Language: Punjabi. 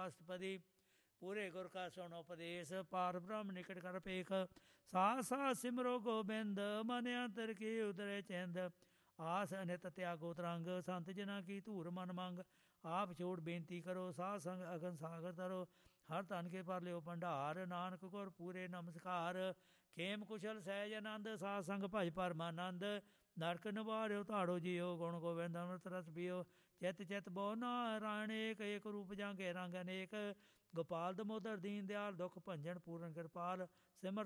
ਅਸ਼ਟਪਦੀ। ਪੂਰੇ ਗੁਰ ਕਾ ਸੁਣ ਉਪਦੇਸ਼, ਪਾਰ ਬ੍ਰਹਮ ਨਿਕਟ ਕਰ ਪੇਖ। ਸਾਹ ਸਾਹ ਸਿਮਰੋ ਗੋਬਿੰਦ, ਮਨ ਅੰਤਰ ਕੀ ਉਤਰੇ ਚਿੰਦ। ਆਸ ਅਨਿਤ ਤਿਆਗੋ ਤਰੰਗ, ਸੰਤ ਜਨਾਂ ਕੀ ਧੂਰ ਮਨ ਮੰਗ। ਆਪ ਛੋੜ ਬੇਨਤੀ ਕਰੋ, ਸਾਧ ਸੰਗ ਅਗਨ ਸਾਗਰ ਤਰੋ। ਹਰ ਧਨ ਕੇ ਪਰ ਲਿਓ ਭੰਡਾਰ, ਨਾਨਕ ਗੁਰ ਪੂਰੇ ਨਮਸਕਾਰ। ਖੇਮ ਕੁਸ਼ਲ ਸਹਿਜ ਆਨੰਦ, ਸਾਧ ਸੰਗ ਭਜ ਪਰਮਾਨੰਦ। ਨਰਕ ਨਿਵਾਰਿਓ ਧਾੜੋ ਜੀਓ, ਗੁਣ ਗੋਬਿੰਦ ਅੰਮ੍ਰਿਤ ਰਸ ਪੀਓ। ਚਿਤ ਚਿਤ ਬਹੁ ਨਾਰਾਇਣ ਏਕ, ਏਕ ਰੂਪ ਜਾਂਗੇ ਰੰਗ ਅਨੇਕ। ਗੋਪਾਲ ਦਮੋਦਰ ਦੀਨ ਦਿਆਲ, ਦੁਖ ਭੰਜਨ ਪੂਰਨ ਕਿਰਪਾਲ। ਸਿਮਰ